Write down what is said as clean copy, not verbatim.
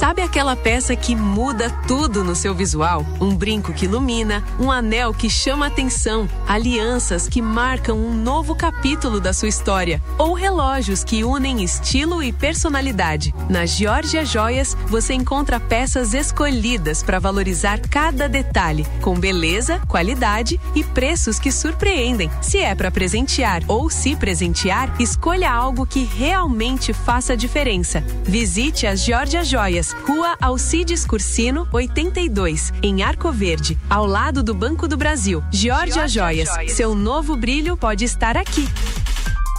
Sabe aquela peça que muda tudo no seu visual? Um brinco que ilumina, um anel que chama atenção, alianças que marcam um novo capítulo da sua história, ou relógios que unem estilo e personalidade. Na Georgia Joias, você encontra peças escolhidas para valorizar cada detalhe, com beleza, qualidade e preços que surpreendem. Se é para presentear ou se presentear, escolha algo que realmente faça a diferença. Visite as Georgia Joias, Rua Alcides Cursino, 82, em Arco Verde, ao lado do Banco do Brasil. Georgia Joias, seu novo brilho pode estar aqui.